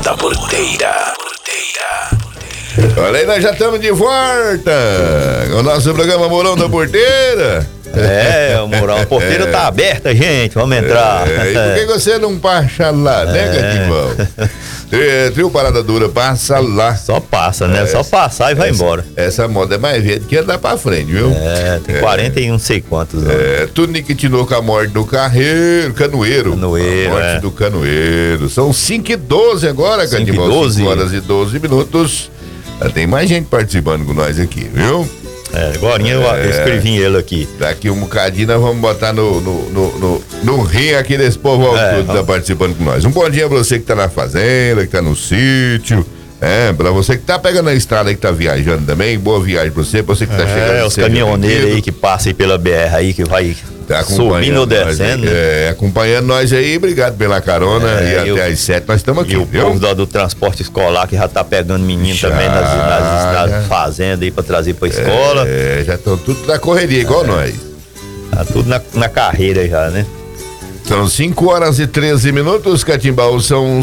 da Porteira. Olha aí, nós já estamos de volta com o nosso programa Morão da Porteira. O Morão, a porteira tá aberta, gente, vamos entrar. E por que você não passa lá, né, Cativão? Trio Parada Dura, passa lá. Só passa, né? Só passar e vai embora. Essa moda é mais velha que andar pra frente, viu? Tem 40 e não sei quantos anos. Tudo niquitinou com a morte do canoeiro. A morte do canoeiro. São 5h12 agora, Cativão. 5 horas e 12 minutos. Tem mais gente participando com nós aqui, viu? Agorinha eu escrevi ele aqui. Daqui um bocadinho nós vamos botar no rim aqui desse povo que tá participando com nós. Um bom dia pra você que tá na fazenda, que tá no sítio. Pra você que tá pegando a estrada aí, que tá viajando também, boa viagem pra você que tá chegando. Os caminhoneiros aí que passam aí pela BR aí, que vai subindo ou descendo. Acompanhando nós aí, obrigado pela carona e até às 7 nós estamos aqui. E o povo do transporte escolar que já tá pegando menino também nas fazendas aí pra trazer pra escola. Já estão tudo na correria, igual nós. Tá tudo na carreira já, né? São 5 horas e 13 minutos, Catimbau, são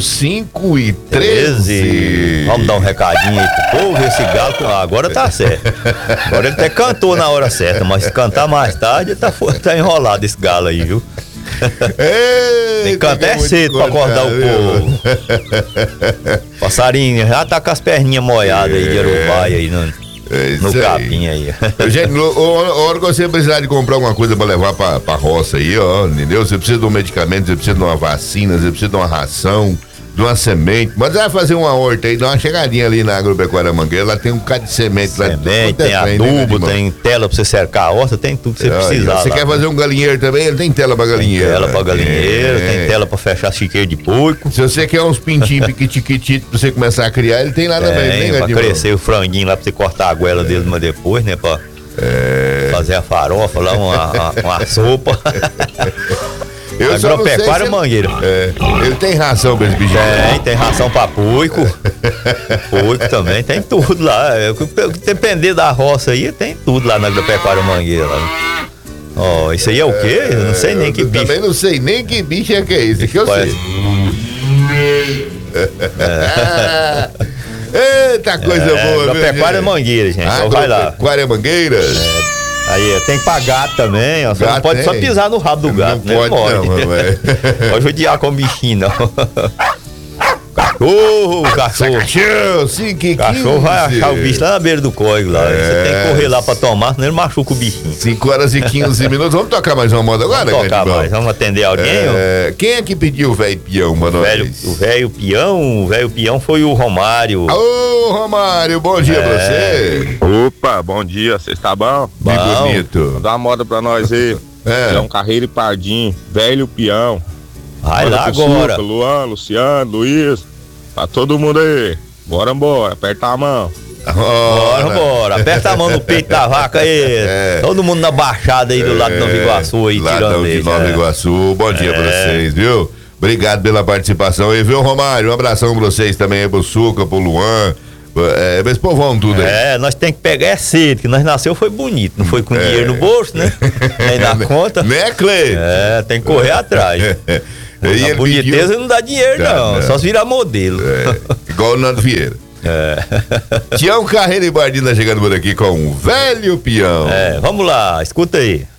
5h13. Vamos dar um recadinho aí pro povo, esse galo agora tá certo. Agora ele até cantou na hora certa, mas se cantar mais tarde, tá enrolado esse galo aí, viu? Tem que cantar cedo pra acordar o povo. Passarinho já tá com as perninhas molhadas aí de Arubaia aí, no capim aí. Gente, a hora que você precisar de comprar alguma coisa pra levar pra roça aí, entendeu? Você precisa de um medicamento, você precisa de uma vacina, você precisa de uma ração, de uma semente. Mas vai fazer uma horta aí, dá uma chegadinha ali na Agropecuária Mangueira, lá tem um bocado de semente. Tem adubo, tem tela pra você cercar a horta, tem tudo que você precisar. Você quer fazer um galinheiro também? Ele tem tela pra galinheiro. Tem tela pra galinheiro, tem tela pra fechar chiqueiro de porco. Se você quer uns pintinhos piquitiquititos pra você começar a criar, ele tem lá também. Pra crescer o franguinho lá pra você cortar a goela dele, mas depois, né, pra fazer a farofa lá, uma sopa. Agropecuária Mangueira. Ele tem ração pra esse bicho? Tem ração pra porco. Porco também, tem tudo lá. Depender da roça aí, tem tudo lá na Agropecuária Mangueira. Isso aí é o quê? Eu não sei nem que bicho. Também não sei nem que bicho é que é esse, que eu sei. Eita coisa boa, viu? Agropecuária Mangueira, gente. Então vai lá. Agropecuária Mangueira. Aí tem que pagar gato também, ó. Você não pode só pisar no rabo do gato, não pode. Não, pode judiar com o bichinho, não. Cachorro. Cachorro vai achar o bicho lá na beira do córrego lá. Você tem que correr lá pra tomar, senão ele machuca o bichinho. 5 horas e 15 minutos. Vamos tocar mais uma moda agora, Vamos tocar mais. Vamos atender alguém? Quem é que pediu o velho peão, mano? O velho peão foi o Romário. Ô, Romário, bom dia pra você. Opa, bom dia, você está bom? Que bonito. Dá uma moda pra nós aí. É um Carreiro e Pardinho, velho peão. Vai lá agora. Suca, Luan, Luciano, Luiz, pra todo mundo aí. Bora, aperta a mão. Bora. Aperta a mão no peito da vaca aí. Todo mundo na baixada aí do lado de Nova Iguaçu aí, tirando de Nova Iguaçu. Bom dia pra vocês, viu? Obrigado pela participação aí, viu, Romário? Um abração pra vocês também aí, pro Suca, pro Luan. Esse povão tudo aí. Nós tem que pegar cedo, que nós nasceu foi bonito, não foi com dinheiro no bolso, né? Nem na conta. Né, Cleide? Tem que correr atrás. A boniteza não dá dinheiro, não. Só se virar modelo. Igual o Nando Vieira. Tião Carreiro e Bardina chegando por aqui com um velho peão. Vamos lá, escuta aí.